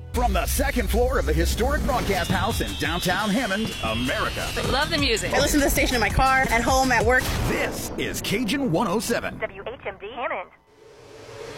From the second floor of the historic broadcast house in downtown Hammond, America. Love the music. I listen to the station in my car, at home, at work. This is Cajun 107. WHMD Hammond.